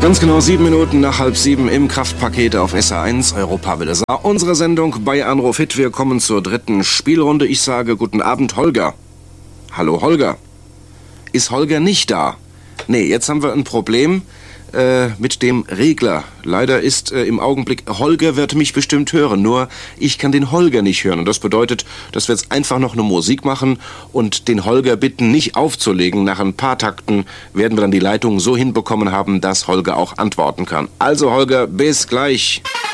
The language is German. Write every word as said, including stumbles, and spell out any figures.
Ganz genau sieben Minuten nach halb sieben im Kraftpaket auf S A eins, Europa Welle Saar. Unsere Sendung bei Anruf Hit. Wir kommen zur dritten Spielrunde. Ich sage guten Abend, Holger. Hallo, Holger. Ist Holger nicht da? Nee, jetzt haben wir ein Problem äh, mit dem Regler. Leider ist äh, im Augenblick, Holger wird mich bestimmt hören, nur ich kann den Holger nicht hören. Und das bedeutet, dass wir jetzt einfach noch eine Musik machen und den Holger bitten, nicht aufzulegen. Nach ein paar Takten werden wir dann die Leitung so hinbekommen haben, dass Holger auch antworten kann. Also Holger, bis gleich.